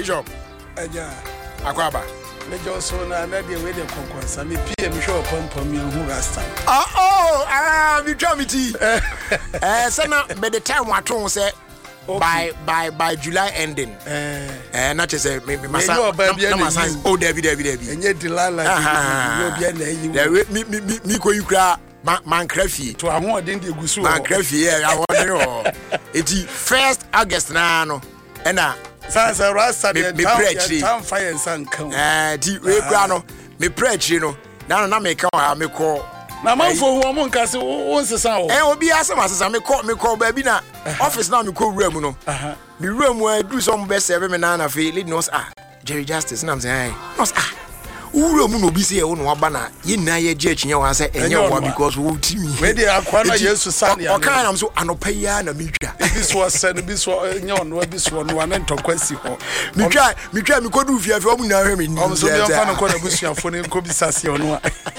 Bishop. Aja. Akwaba. Me just so na dey we dey konkonsa me PM show pom me hu rasta. Me try me tea. Say na by the time we ton say by July ending. Not just say me masa. Oh David. Enye dilala. You be na yi. Me ko yukra man crafty. To ahodin dey gusu. Man crafty ahodin. Eti 1st August na no. Ena Sansa rasta me town fire san kan. Ti we kra no me preach no. Na me ka me call. Na manfo ho mo nka se won sesa wo. Obi asema sesa me call ba bi na office na me call room no. Me room where do some best serve me na fe lead nos Jerry Justice na am say nos room no bi say e wo no aba na ye na ye je achinya wa say enye wo because wo timi. We dey akwa na Yesu san ya. O kan am so anopa ya na me twa. Bi so sen bi so enye ono bi so no ane ntokwasi ho. Me twa me kodu fia fe o mu na hwe me ni. O so me fa no ko na busuafo ne ko bi sase ono.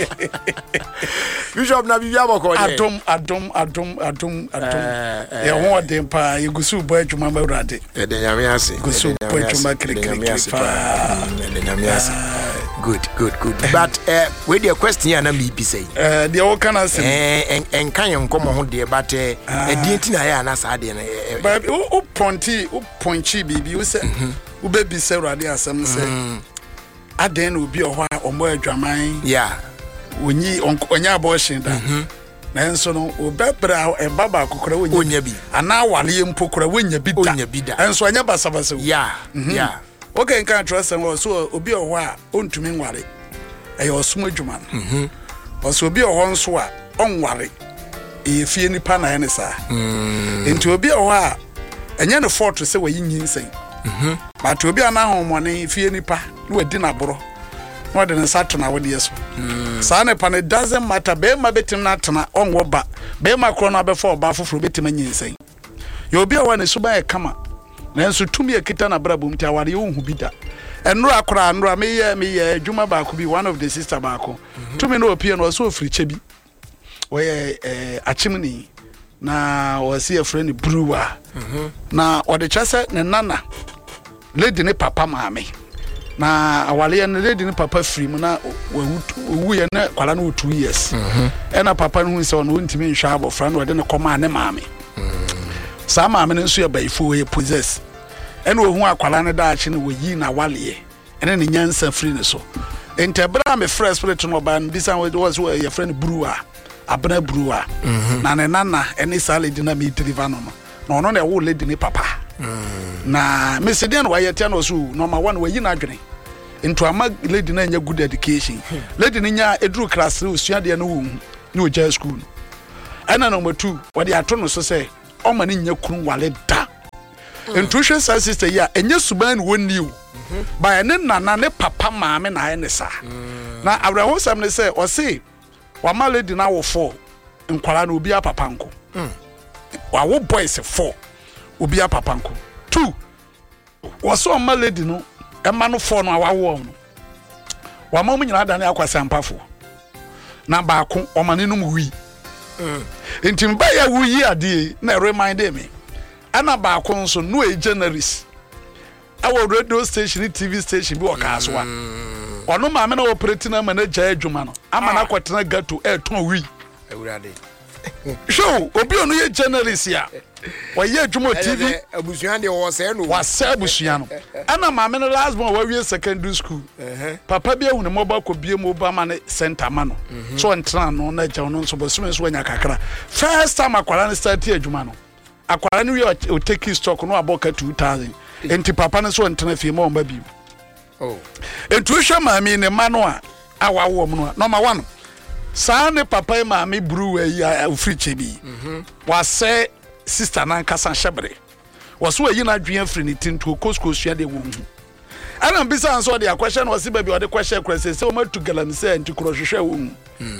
Bishop na bibia boko je. Adom. E ho den pa ye gusu bo adwuma ma urade. E de nyame ase. Gusu bo adwuma krekre. De nyame ase. Good. But with your question here na me be say. The all can answer. En kan ye nkomo ho de but e di na ya na sa de na. But o ponchi bibi o say o baby say urade asem say. Aden obi ohwa omo adwaman. Yeah. Onye abortion da. Na enso no obebra e baba kokora wonya bi. Ana wale mpokora wonya bi da. Enso anya basabasa. Yeah. Okay, can trust and also obi ohwa ontumi nware. E osum adwuma no. Also obi ohwa nso a onware. E fie nipa na ene sa. Enti obi ohwa enye ne fort se wayi nyinsen. But obi ana homone fie nipa no adi na boro. No de ne satana wo de yeso. Sa ne pa ne doesn't matter be ma betim na tana onwo ba. Be ma kro na be for ba foforo betim nyinsen. Ye obi ohwa ne suba e kama. Nanso tumi akita na brabom ti aware wo hu bida enro akora enro me ye adwuma ba ko bi one of the sister ba ko tumi no opie no so ofiriche bi we achimni na o see a friend brewer na o de chase ne nana lady ne papa maame na awale ne lady ne papa free mu na wu ye na kwala no 2 years ena papa no hu se no ntimi nhwa abofra na o de ne koma ne maame sa maame ne nso ye baifo ye possess ene ohu akwala ne daachi ne woyi na wale ene ne nyansa free ne so entebra me fresh spirit no ba bisa was your friend brewer abna brewer na ne nana ene salad na me deliver no no no na wo lady ne papa na me se den wa yetia no so number 1 woyi na adwene into ama lady na nya good education lady ne nya edru class usua de no wo ni o ja school ana number 2 wade ato no so say o ma ne nya kunu wale da intuition sister ya enye suban woniu ba ne nana ne papa maame na aye ne sa na abraho sam ne say o say wa ma lady na wo 4 nkwara na obi apapa nko wa wo boys 4 obi apapa nko 2 wo so ma lady no e ma no 4 no awawo no wa ma mu nyina da ne akwasa mpafo na ba ko o ma ne num wi intimba ya wuyi ade na remind me ana ba ko nso no e generis our radio station TV station bi okaswa ono ma me na operate na manager adwuma no ama na kwetena gato e ton wi awurade show obi onu ye generis ya waye adwuma TV abusuan de wo se no wasa abusuan no ana ma me na last born wa wi secondary school papa bi ehunu mo ba ko bie mo ba ma ne center ma no so entra no na ja no so bosume so nya kakra first time akwara ne start adwuma no akwara ne wi o take stock no aboka 2000 enti papa ne so entra fie mo ba bi entuhwe ma mi ne ma no a awawo mo no number 1 sa ne papa ma mi brewer ya ofriche bi wase sister nan kasa shebre waso ayi na dwen afri ni tinto kosko sua de wo hu ana mbisa anso de question wasi ba bi o de question kwese se o matu galan se anti krohwehwe wo hu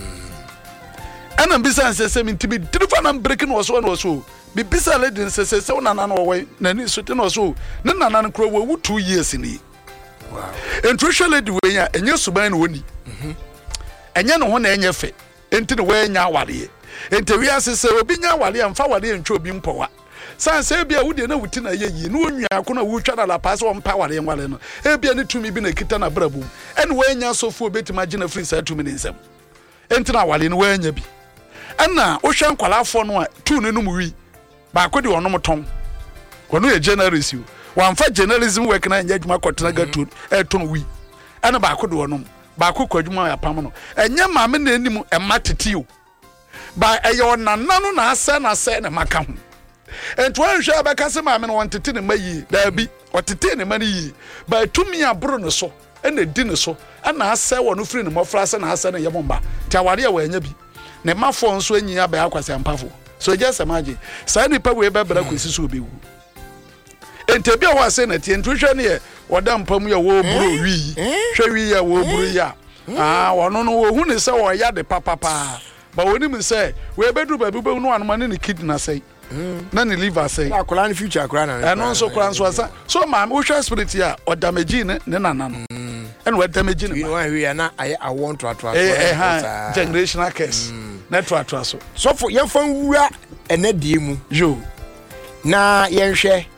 ana mbisa anse se mintibi dirifa na breaking waso na waso bi bisa lady se se nana no we nani so te no so ne nana no kro wo 2 years ni wow intuition lady we ya enye suban na woni enye no ho na enye fe enti ne we nya aware enti wi asese obi nya aware amfa aware ntwa obi mpowa san say bia wo de na wuti na ye yi no nwia ko na wo twa na la pass wo mpa wale nwale no e bia ne tumi bi na kita na brabum ene wo anya sofo betima gina free sa tumi ne nsam entina wale no wo anya bi ana wo hwan kwalafo no a tu ne no mu wi ba ko de wonom ton kono ye generalism wamfa generalism work na nya adwuma kotena gatu eto no wi ana ba ko de wonom ba ko kwadwuma ya pam no enya maame na enim emma tetio ba eyo nananu na asa na se na maka ho ento anhwe abeka se maame no wontete ne mayi da bi otete ne mani yi ba tumi abro no so ena di ne so ana asa wo no firi ne mofra se na asa na yemomba ti aware ya wanya bi ne mafo nso anyi aba akwase ampafo so just imagine say ni pa we bebra kwesi so obewu ente bia wa se na tie ento hwe ne ye woda mpam ya wo buru wi hwe wi ya wo buru ya wono no wo hu ne se wo ya de papapa ba woni mi se we bedu ba bube no anoma ne kidney say na ne liver say akola ne future akola na no so kora so asa so ma wo hwe spirit ya o damage ne nana no and we damage ne you know we na I want to generational curse na to so for ye fan wura ene die mu yo na ye hwe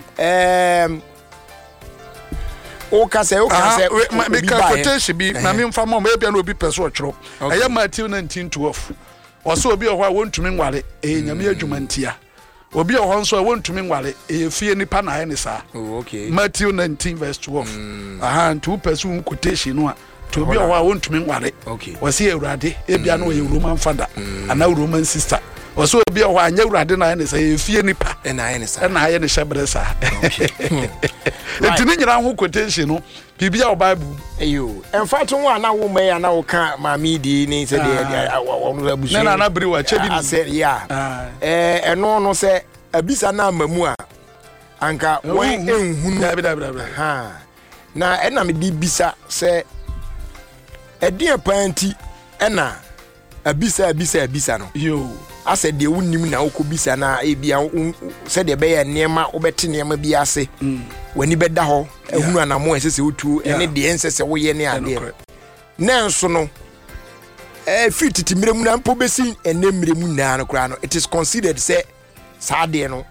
o ka se me ka quotation bi na me mfa mo e bia na obi peso ochro eye Matthew 19:12 oso obi ohwa wontumi nwale nyame adwuma ntia obi ohwa nso wontumi nwale fie nipa na aye ne sa okay Matthew 19:12 ntu peso quotation no a to obi ohwa wontumi nwale wose Ewurade e bia na o ye Roman father ana Roman sister oso obi ohwa anya Ewurade na aye ne sa fie nipa na aye ne sa na aye ne shebre sa etini nyira ho quotation no bibia o Bible eyo emfa to wa na wo mai ana wo ka mami di ni se de wonu abusu na bri wa chebi ase ya eno no se abisa na amamu a anka wen enhunu ha na ena me di bisa se edie panti ena abisa no yo ase de wunnim na okobisa na ebia se de be ye niema obete niema bi ase wani beda ho ehunu anamo esese otu ene de ensese wo ye ne ade na nso no fititi miremu na mpo besi ene miremu na no kra no it is considered say saade no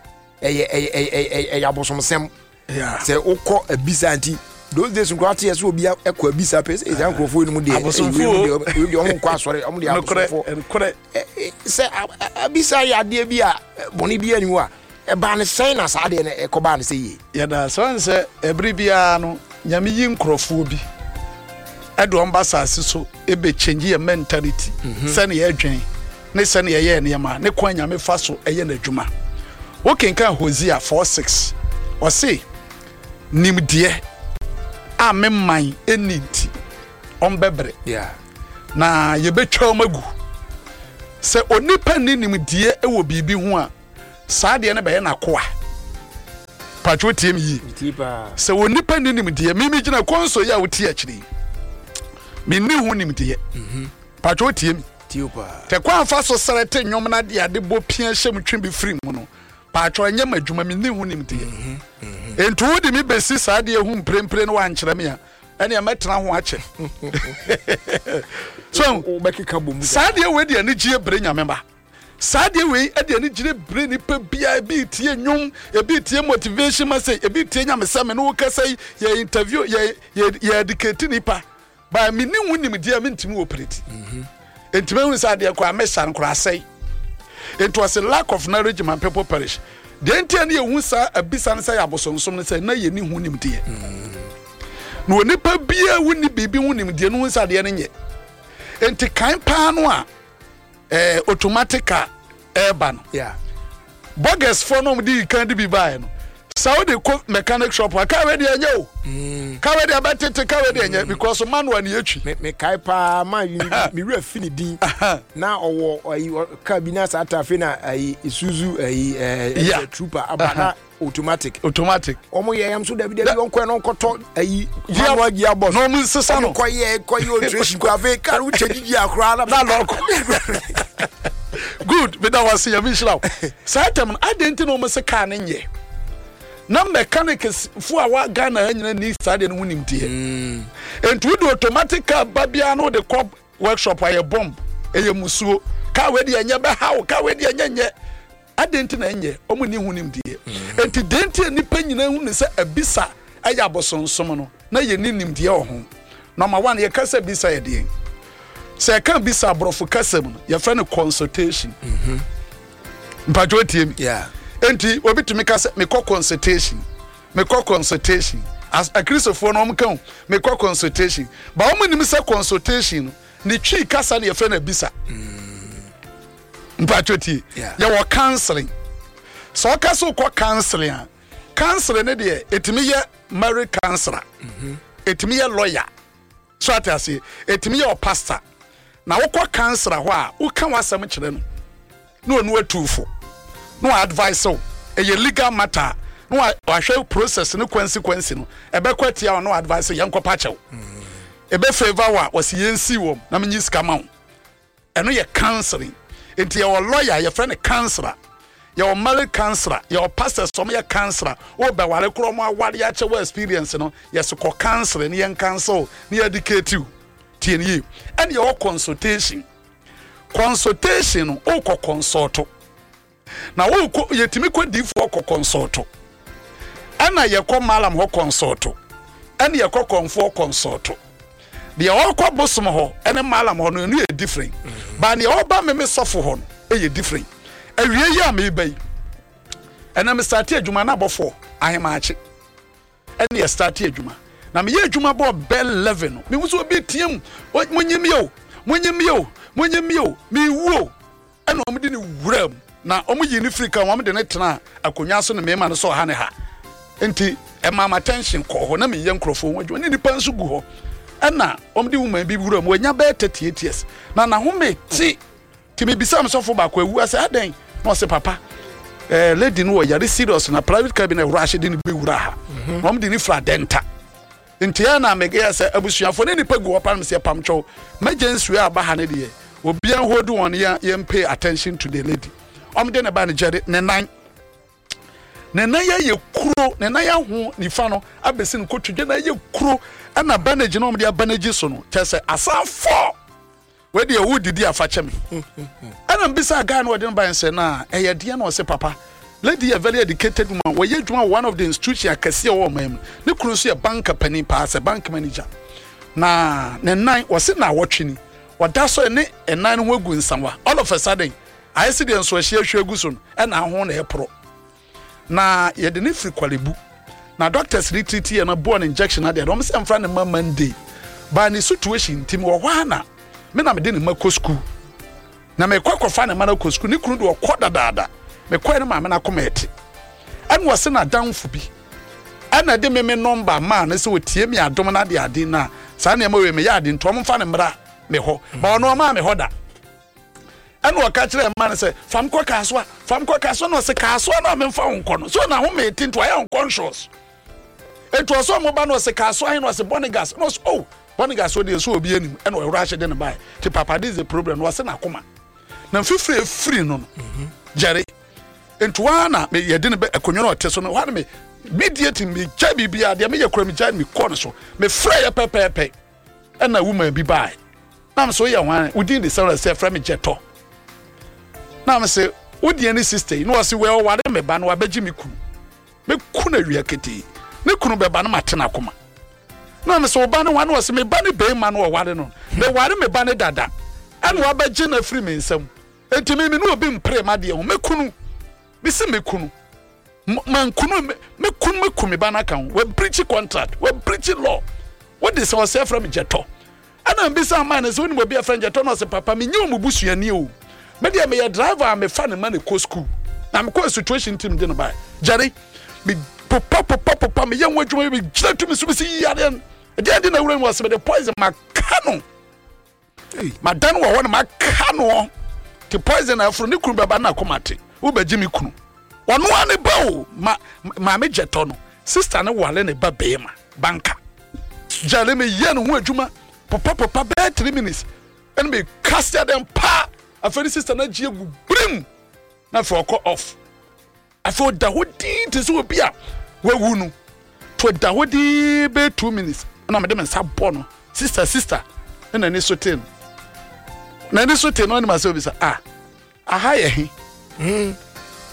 abosomsem say ukọ abisa anti those days nkwati yeso obi ekọ abisa pese e jankrofo ni mu de e on kwa asore am de abosomfo say abisa ya de bi a boni bi ani wa e ba ne sen na saade ne ekoba ne sey ya da so nse ebri bia no nyame yi nkrofo bi edo mbasase so ebe change your mentality sane ye adwen ne sane ye ne ma ne kwa nyame fa so eye na adwuma wo kenka Hosea 4:6 o say nimdie amemman eniti ombebre na ye betwa magu se onipa ni nimdie ewo bibi ho a saade ne be na koa patwo tiem yi se onipa ni nimdie mimi gina konso ya wuti akiri minni hu nimdie patwo tiem tiopa te kwa fa so serete nwom na de ade bo pia hyem twi bi firi mu no patwo anya madwuma minni hu nimdie entu wodi mi besi saade ehu mprempre no wankyere me a ene ametena ho ache so ubekika bomu saade we de ani gie bre nyamemba saade we de ani gie bre ni pa bia bi tie nwom e bi tie motivation message e bi tie nyamesame no kasai ye interview ye educate ni pa ba minni hu nimdie mentimi operate entime hu saade kwa mesan kra sai it was a lack of knowledge man people perish the entire hu sa abisa ne say abosonsom ne say na ye ni hu nimdie no nipa bia woni bibi hu nimdie no hu saade ne nye enti kan pa no a automatic urban bogus for no di kan di bi bae no Saudi mechanic shop ka we de anya o ka we de abatete ka we de anya because manual na etwi me kai pa ma mi re fini din na owo ka bi na sa ta fe na Isuzu trooper abana automatic omo ye yam so da bi de onko no nkoto manual gearbox no mu sesa no koye operation kwa fe ka u chegigi akra na loko good me da wase ya mi shiraw satam adenti no mo se ka ne nye na mechanics fu awa Ghana anyina ni stade no hunim tie entu do automatic car babia no de workshop aye bomb eye musuo ka we de anya be hawo ka we de anya nye adenti na enye omo ni hunim die enti denti nipa nyina hu ne se abisa aya bosonsom no na ye ninim die ho number 1 ye kasa bisa ye die se kan bisa brofo kasam no ye fa ne consultation mpajo tiem yeah enti obi tumi kasa me consultation as a Christopher no kan me consultation ba omo nim se consultation ni twi kasa ne ye fa na bisa mpatweti ya wo counseling so ka so ko counseling ne de etimi ye married counselor etimi ye lawyer so atase etimi ye pastor na wo ko counselor ho a wo kan wasam kire no no atufo no advice o ye legal matter no ahwe process no consequence no ebe kwatia no advice ye nkopa chew ebe favor wa wasi yensi wom na menyi ska ma wo eno ye counseling enti your lawyer your friend counselor your married counselor your pastor some your counselor o be ware kro mo aware ya che experience no yes ko counselor ni yan counsel ni educate you tie and your consultation o ko consult na wo ko yetimi ko di for ko consult ana ye ko malam ho consult and ye ko konfo consult the all kwa bosom ho ene malam ho no e different but the all ba me sofo ho e different awie ya me bai ene me start adwuma na bofo ahemaache ene ye start adwuma na me ye adwuma bo bell 11 me wuso obi tiem monyemio me wuo ene omde ne wuram na omo yi ni frika omde ne tena akonwa so ne me ma no so ha ne ha enti e mama attention ko ho na me ye nkrofo wadwo ne nipa nso gu ho ena omdi woman bi wuram wanya be 38 years na home ti me bisa msofo ba kwa wu ase aden no se papa lady no yare serious na private cabinet rush din be wura ha omdi ni fradenta ntia na mega se abusuafo ne nipa gu opa se pamcho emergency aba ha ne de obi an hold on ya pay attention to the lady omde ne ba ne jere ne nan ye kuro ne nan ya ho nifa no abesi ne kotudwe na ye kuro ana bandage no omde bandage so no tese asan 4 we de wo didi afache me ana mbisa ga na ode no ba nse na eye de na o se papa lady a very educated woman we yedwuma one of the institution akase wo mam ne kuro so ye bank company pass bank manager na ne nan o se na wotwini oda so ne enan ho agu nsanwa all of a sudden I see the so hwe so na ho na epro na ye de ne free kwalebu na doctors retreat here na born injection na dey dem say amfra ne Monday ba ne situation tim wo hwa na me na me de ne makosku na me kwakwafa ne mana kosku ne kunu de okoda dada me kwa ne ma me na kometi an wo se na danfo bi ana de me number ma na se wotie me adom na de ade na sa na ma we me ya ade ntom mfa ne mra me ho ba ono ma me ho da an wo ka kire ma na se fam kwa kaso no se kaso na me mfa wonko no so na ho me tinto ayi unconscious eto so mo ba no se kaso ayi no se bonigas no so oh bonigas so de so obi anim an wo rush de ne bai ti papa this is the problem no se na koma na free no jare ento ana me ye de ne akonyo no teso no wa me mediate me cha bibia de me ye kura me ja me kɔ no so me frɛ ye pepepe ana woman bi bai na me so ye wan udin de say frɛ me jeto na me say odi any sister no was we o ware me ba no abaji me kuna wi aketi ne kunu be ba no matena koma na me so ba no wan was me ba ne be ma no ware no me ware me ba ne dada ana abaji na free me nsam entimi me no obi mpre ma de ho me kunu bisi me kunu man kunu me kunu ba na kan we breach contract we breach law what is our self from jeto ana mbisa man so ni mo be friend jeto no se papa me nyi omubusuani o me de me driver me fa ne man ko school na me ko situation team de no ba jare me pop me yan wadwuma me gira to me so be si yare de na wura was me the poison makano madan wo wona makano the poison afro ni kunu baba na komate wo ba jimi kunu ono ane bawo ma me jeto no sister ne wale ne ba be ma banka jale me ye no ho adwuma papa be 3 minutes and me cast them pa aferi sister na gie gu brim na for off afo da hodi te so bia wawu no to da hodi be 2 minutes na me dem nsa bo no sister na ni soten no ni ma so bi sa aha ye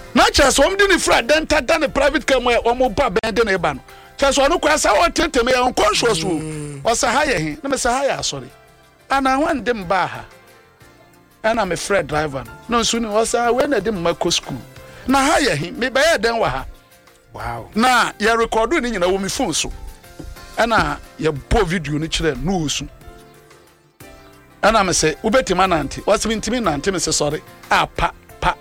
na chess om di ni fra dental dan private car mo omo ba ben de na eba no chess onu kwa sa o tete me unconscious o sa ha ye he na me sa ha ya sorry ana wan dem ba ha ana me friend driver no so ni o sa we na dem ma ko school na ha ye he me ba ye den wa ha wow na ya record ni nyina wo mi phone so ana ya bo video ni kire no so ana me say ubetima nanti was mintimi nanti me say sorry pa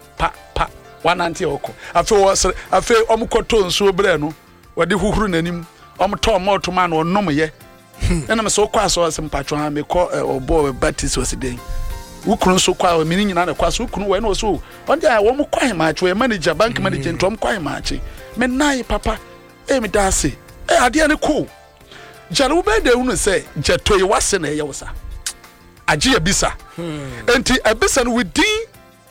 wananti oko afi omukoto nso bre no wode huhuru nanim omto moto ma no onom ye ana me so kwa so mpacho ha me ko obo baptist wasiden ukunu so kwa mini nyina na kwa so ukunu we no so onde a wo kwa macho e manager bank manager ntom kwa macho me nai papa me dase ade ne ko jare wo be de unu say jetoy wase na ye wosa agi abisa enti abisa no within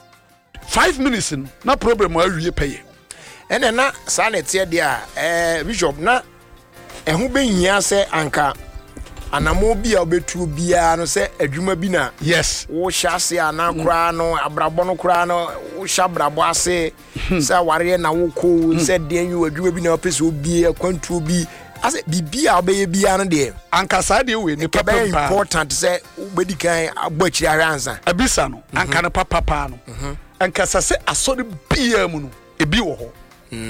5 minutes na problem awie peye ene na sanete dia bishop na ehu behia se anka anamo bia obetu bia no se adwuma bi na yes wo hyase ana kura no abrabo no kura no wo hya brabo ase se ware na wo ko se de anyu adwuma bi na opese obi akwantu bi ase bibia obeye bia no de anka sa de we ni papa important se obedi kan agbachiri aranza abisa no anka ne papa no anka se asori bia mu no ebi wo ho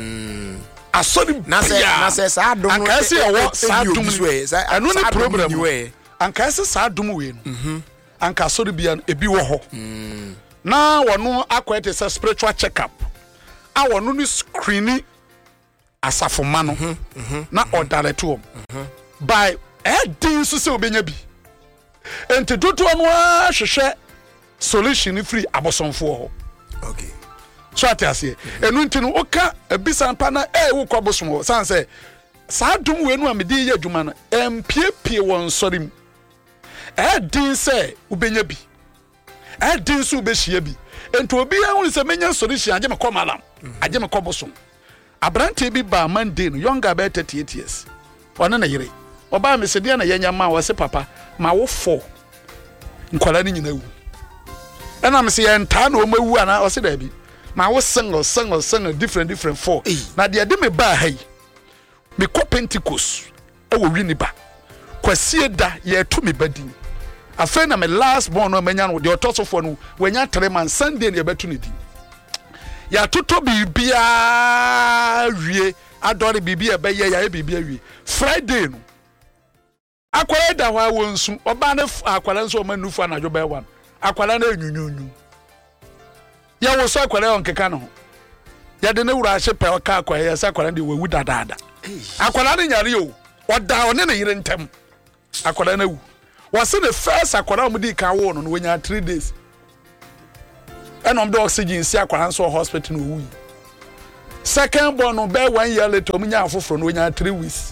asori na se sa dum anka se wo sa dum anu ni problem we anka se sa dum we no anka asori bia no ebi wo ho na wono akwete se spiritual check up a wono ni screening asafoma no na odaleto by edin so se obenya bi enti dodo no ahwehwe solution free abosonfo ho okay so atiase enu ntinu oka ebisa mpa na wo kwabosom ho san se saa dum we nu amedi ye adwuma na empiepie won sorim edin se obenya bi edin so obehia bi enti obi ahun se menya solution age me komalam age me kwabosom abrante bi ba Monday no younger about 38 years ona na yire oba me se dia na yenya ma wo se papa ma wo 4 nkwala ni nyina wu ena me se ye nta na o mawu ana o se da bi ma wo single different 4 na dia de me ba hai me ko Pentecost e wo wi ni ba kwasie da ye to me badin afa na me last born no menya no de otosofo no wanya 3 man Sunday na betu ne din ya toto bibia wie adore bibia be ye ya bibia wie Friday no akwara da wa wonsu oba na akwara nso manufu anajo be wan akwara na enyunyunyu ya wo so akwara onkeka no ya de ne wura hye pe oka akwara ya sa akwara de wewu dadada akwara ne nyare yo oda one na yire ntem akwara na wu wase the first akwara mu di ka wo no wenya 3 days and on the oxygen see akwara so hospital no wu second born no be 1 year later omunya afoforo no wenya 3 weeks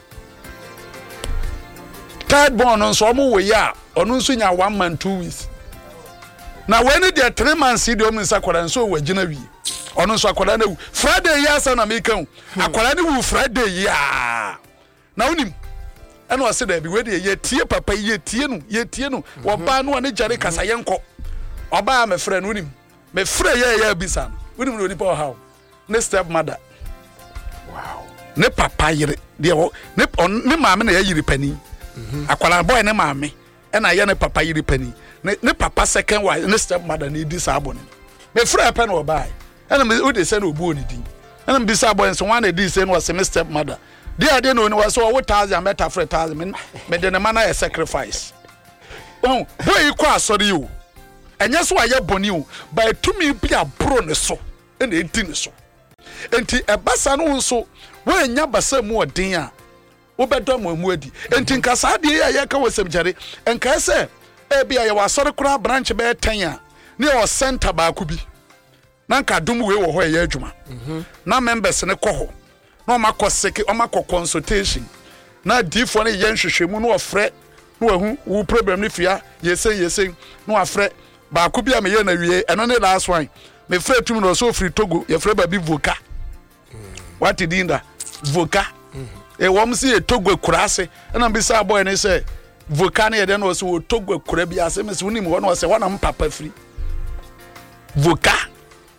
third born no so omu we ya onu nso nya 1 month 2 weeks na when they 3 months see the omu akwara so wagina wi onu nso akwara na wu Friday ya sa na mekan akwara ni wu Friday ya na unim eno ase da bi we de ye tie papa ye tie no wo ba no ne jare kasa yenko oba me frɛ no unim me frɛ ye bisa no unim no ni pa how ne step mother wow ne papa yire de ne maame na yiri pani akwala boy ne maame na ye ne papa yiri pani ne papa second wife ne step mother ne di sabo ne me frɛ pa no oba na me o de se na obu oni din na me bisa boy so one dey say no was me step mother dia de no was so 1000 better for 1000 me de ne man na sacrifice oh boy ko asori you enye so aye boni o by to me bi abro ne so na edi ne so enti ebasa no nso wo enya basa mu odin a wo bedo mu adi enti nkasa de ya ye ka wasem jare enka se e bia ye wasori kura branch be 10 a ne o center ba ku bi na nka dum we wo ho ye adwuma na members ne ko ho na o makoseke o makọ consultation na difo ne ye nhwehwemu no ofre no ahu wo problem ne fia yesen no afre ba ku bia me ye na wie eno ne last one me frɛ tum no so free Togo ye frɛ ba bi voka what did inda voka e wom si e Togo kurase na bi sa boy ne say voka ne ye de no so Togo kura bi ase me so nim wo no say wana mpapa free voka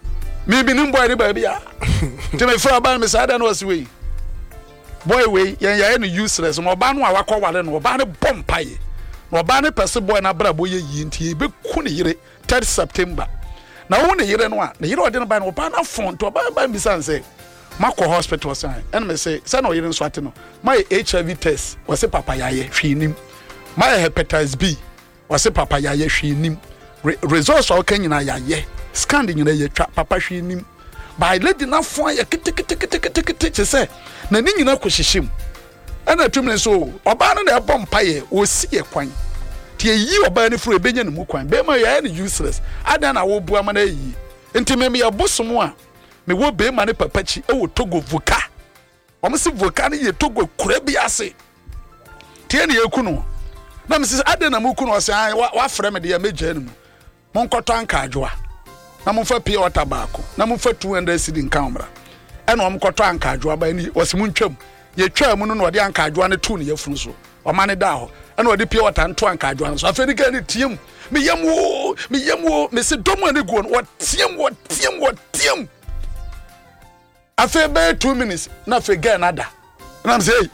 me be nim boy ni baby ya te me fra ba me say da no wasi we boy we yen no useless mo ba no awakọ wale no ba ne bompaye no ba ne pese boy na bra boy yi ntie be ku ne yire 3 September na wo ne yire no a ne yire ode no ba no ba na front to ba mi san say mako hospital sign and me say no yire nso ate no my HIV test was say papa yaye hwinim my hepatitis B was say papa yaye hwinim results all kan nyina yaye scan nyina ye twa papa hwinim by lady na fo ya kete say na ni nyina kohyehim ana tumne so oba no na ebom paye osi ye kwan tie yi oba ni fro ebenya ne mu kwan be ma yaye ne useless ada na wo bua ma na yi enti me ya bosom a me wo be ma ne papachi e wo Togo voka o se voka ne ye Togo kura bi ase tie ne yakunu na me se ada na mu kunu o se wa frɛ me de ya meja ne mu mon kɔtɔ anka adwoa na mon fa pie water baako na mon fa 200 cedi nka omra e na mon kɔtɔ anka adwoa ba ni o se mun twam ye twa mu no na ɔde anka adwoa ne tu ne yafunu so o ma ne da ho e na ɔde pie water nto anka adwoa so afɛ ni ga ne tiem me yam me se domo ne go no tiem after about 2 minutes, na figure nada. And I'm saying,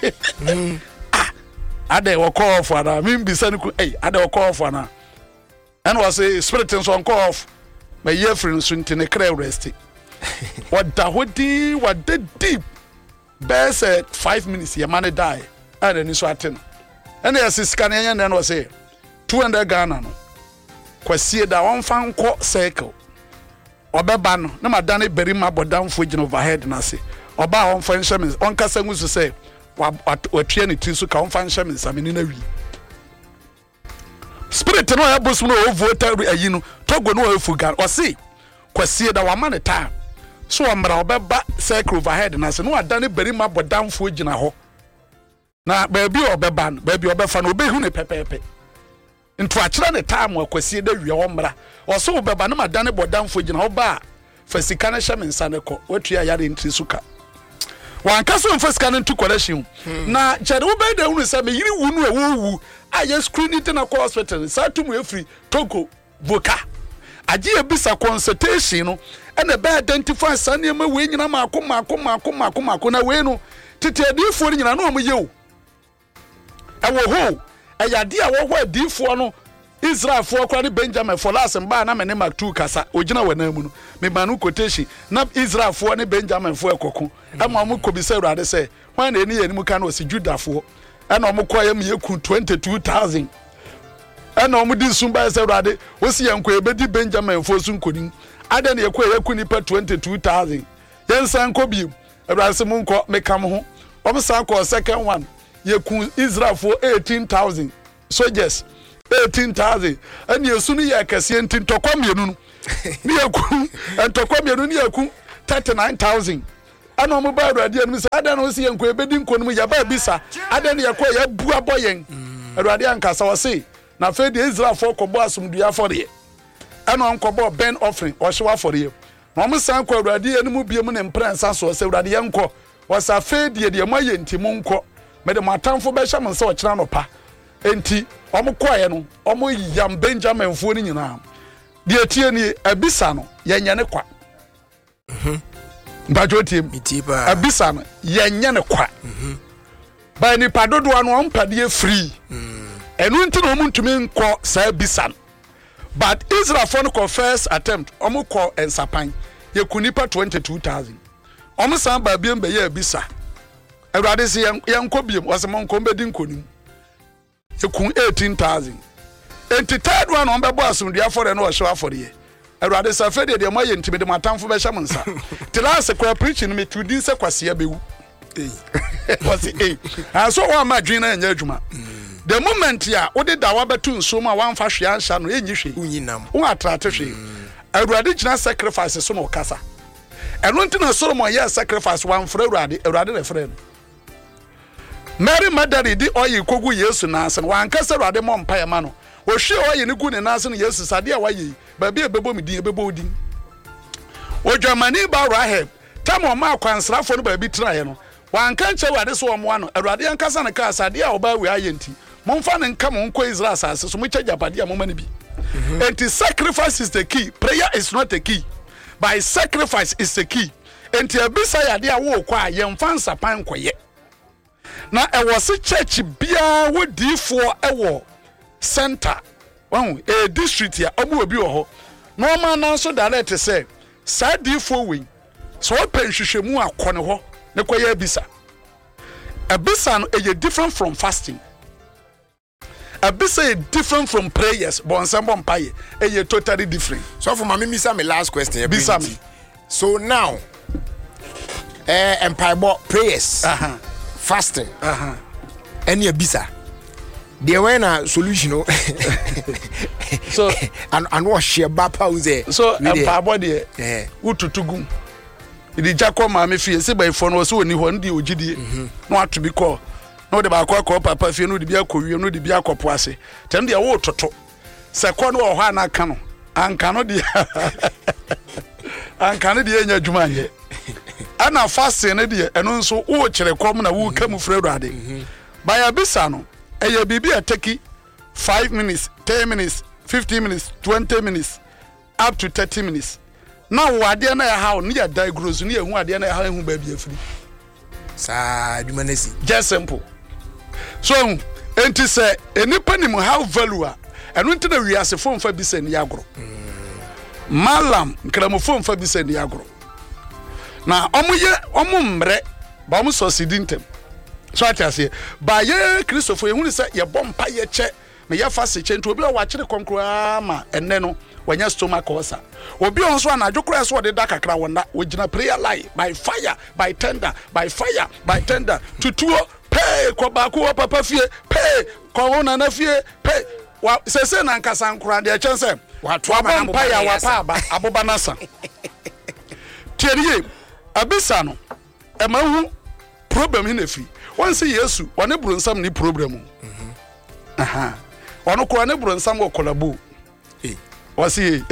I they will call for that. Me be saying, hey, I they will call for that. And was a spirit and so on call off. My year friends soon to the crowd resting. What the deep. Bear said 5 minutes, your money die. And then it's what. And there's a scanning and was say 200 Ghana. Kwasi da one fan court circle. Obeba no na madane berima bodam fo gina overhead na se oba on function on kasa ngusu say watue ne tin so ka on function sameni na wi spirit no ya bosu no vote ayi no Togo no efu gan o se kwasi da wa man time so omra obeba circle overhead na se no adane berima bodam fo gina ho na baabi obeba no baabi obefa no obehu ne pepepe nto akira ne time akwasi da wi omra oso obeba no madane bodamfo gina oba fasika na hye mensa ne ko watua yare ntri suka wankaso mfasika ne ntu collection na jere obe da unu se me yiri wunu ewu aye screen it na hospital sa tumu efri Togo voka aje ebisa consultation no ene be identify sane ma we nyina mako na we no tete adifo nyina no omoye ewo ho ayade a wo ho adifo no Israel for kwani Benjamin for last mba na me ne Mark 2 kasa ogina wana mu no me manu quotation na Israel for ne Benjamin for ekoko ama mu kobisa urade se wan na eni yenimu ka na osi Judah for ana omu koyam yeku 22,000 ana omu di sumba se urade osi yanko ebedi Benjamin for sun konin ada na yeku nipa 22,000 yensan ko bi urade se munko me kam ho omu san ko second one yeku Israel for 18,000 soldiers 18,000 and you soon ya kase ntin tokwa mienu ni yaku entokwa mienu ni yaku 39,000 ana mo ba awurade anu se ada na osi yanko ebedi nkonum ya ba bisa ada na yakọ ya bu aboyen awurade ankasa wose na fe de Israel for kobo asumdua for de ana on kobo ben offering o hyewa for de na mo san ko awurade anu mu biem ne mprensa so se awurade yanko wasa fe de moye ntimu nko me de matamfo be hye mo se o kira no pa enti omo koye no omo yam Benjamin fo ni nyina de atie ni abisa no yenya ne kwa mbajotie mitiba abisa no yenya ne kwa ba ni padodo anu ompade free enu nti no omo ntumi nko sa abisa no but Israel for no first attempt omo ko ensapan yekunipa 22,000 omo san ba biem be ye abisa awurade se yanko biem wasemo nko mbedi nkonim ekun 18,000 enti third one on bebo asumdua for no hyewa for ye awurade sa fe de moye ntime de matamfo be hyam nsa tilase kwa preaching me tudin se kwase bewu wasi so wa ma dwen na nya adwuma the moment ya odi da wa betu nso ma wa mfa hwe ansha no enyi hwe unyinam wo atrate hwe awurade gina sacrifice so no kasa eno ntina Solomon ya sacrifice wa mfra awurade na frɛ no Mary Madari di oyi kogu Yesu nansen wankasa awurade mo mpaye ma no wo hwe oyi ne gu ne nansen Yesu sade a wayi ba bia bebo medin bebo odin odwamani ba Rahab tamo ma kwansrafo no ba bi traye no wanka nche awurade so omo ano awurade ankasa ne ka sade a oba we ayenti momfa ne nka mo nko Israel asase so mo kya japade a mo ma ne bi enti sacrifice is the key, prayer is not the key. by sacrifice is the key. Enti ebisa ya de awo kwa yemfa nsapan koye. Na ewo se church bia wo difo ewo center. Wan a district ya obu obi wo ho. No man na so direct say sa difo we. So open hwehwemu akone ho ne koye ebisa. Ebisa no e different from fasting. Ebisa different from prayers. Bonsembo mpaye e totally different. So for mama misa me last question. Bisa me. So now empire prayers, fasting, any ebisa. There were a solution. So and what share bapa uze. So empire body ututugu. Idi Jacob mama fie se by phone was so ni ho ndi ogidi no atobi call. No de ba call papa fie no de bia kowie no de bia kopo ase. Tem de wo toto. Se ko no ho ana ka no. Anka no de anka no de enya dwuma anye. Ana fasting ne de eno nso wo kire kom na wo kam frɛdo ade. Ba ya bisa no eye bibi ataki 5 minutes, 10 minutes, 15 minutes, 20 minutes up to 30 minutes. Now wade na ya how ne ya diagnose ne ehu ade na ya how ehu ba bia firi. Sa dwuma nesi. Just simple. So enti say enipa nim how value a eno nti na wiase fo mfa bisa ni agro. Malam nkramofo mfa bisa ni agro. Na omumre ba omu succeed ntem. So atiase ba ye Christopher ehunu se ye bompa ye che me ye fa se che nti obi wa kire konkro ama enne no wanya stomach ulcer. Obi on so anadwo kura so de da kakra wona wogina prayer line by fire by tender by fire by tender tutuo pay ko ba ko papa fie pay ko wona na fie pay wa sese na nkasa nkura de chense wa bompa ya wa pa ba aboba nasa tieriye abisa no emahu problem hi na fi once yesu one brunsam ni problem ono ko ne brunsam go kolabo wasi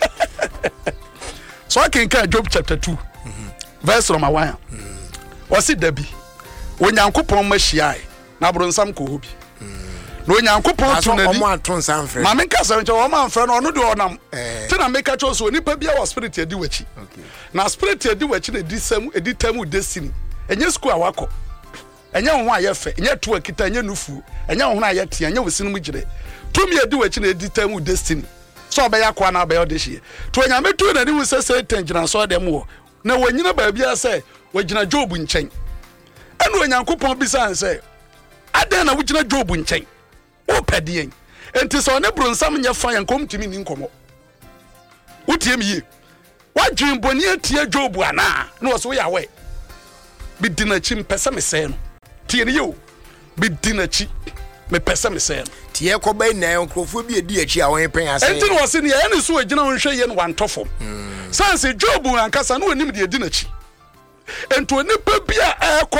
so I can Job chapter 2 verse number 1 wasi dabi onyankopon mahia na brunsam ko hobi no onyankopon tu na omo aton san frɛ ma me kasa nche o ma frɛ no ono de onam ti na make cho so nipa bia wa spirit edi wachi na spirit edi wachi na edi tamu destiny enye school awakɔ enye ho ayefe enye to akita enye nufu enye ho na ayete enye wosinu mu gire tumi edi wachi na edi tamu destiny so be yakwa na be odehie to nyame tu na ni wo sese tenjina so dem wo na wanyina ba bia se wagina Job nchen enu onyankopon bisa nse adan na wugina Job nchen wo pedien enti so ne brunsam nya fa yankom timi ni nkomo wotie mi ye wadwen boni atie Job ana na wo so ya we bi dinachi mpese me se no tie ne yo bi dinachi me pese me se no tie ko ba na nkrofo bi edi achi a won pen ase enti no se ne ye ne so agina won hwe ye no wantofo sanse Job ankasa no onim de edi nachi enti onipa bia